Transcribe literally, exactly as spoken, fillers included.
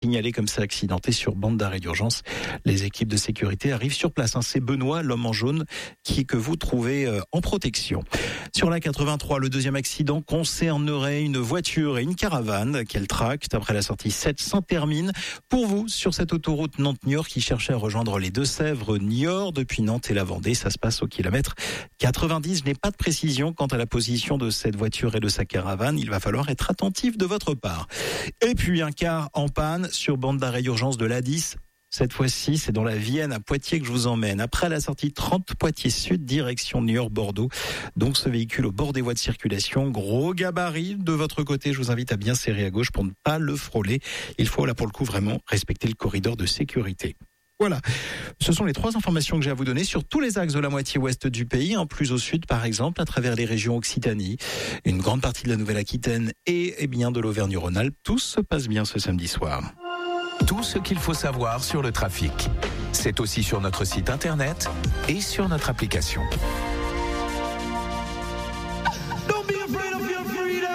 signalé comme ça accidenté sur bande d'arrêt d'urgence. Les équipes de sécurité arrivent sur place. C'est Benoît, l'homme en jaune, qui que vous trouvez en protection. Sur la quatre-vingt-trois, le deuxième accident concernerait une voiture et une caravane qu'elle tracte après la sortie sept Saint-Hermine. Pour vous, sur cette autoroute Nantes-Niort qui cherchait à rejoindre les Deux-Sèvres-Niort depuis Nantes et la Vendée, ça se passe au kilomètre quatre-vingt-dix. Je n'ai pas de précision quant à la position de cette voiture et de sa caravane. Il va falloir être attentif de votre part. Et puis un car en panne sur bande d'arrêt d'urgence de l'A dix. Cette fois-ci, c'est dans la Vienne, à Poitiers, que je vous emmène. Après la sortie trente Poitiers Sud, direction Niort-Bordeaux. Donc ce véhicule au bord des voies de circulation, gros gabarit de votre côté. Je vous invite à bien serrer à gauche pour ne pas le frôler. Il faut là pour le coup vraiment respecter le corridor de sécurité. Voilà, ce sont les trois informations que j'ai à vous donner sur tous les axes de la moitié ouest du pays, en plus au sud par exemple, à travers les régions Occitanie, une grande partie de la Nouvelle-Aquitaine et, eh bien de l'Auvergne-Rhône-Alpes. Tout se passe bien ce samedi soir. Tout ce qu'il faut savoir sur le trafic, c'est aussi sur notre site internet et sur notre application.